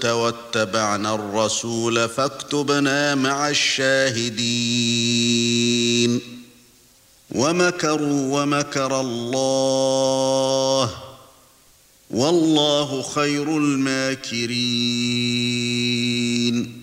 واتبعنا الرسول فاكتبنا مع الشاهدين ومكروا ومكر الله والله خير الماكرين